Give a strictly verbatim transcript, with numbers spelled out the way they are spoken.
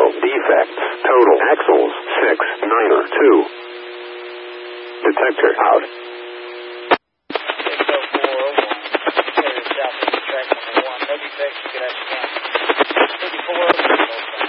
defects. Total axles, six niner two. Detector out.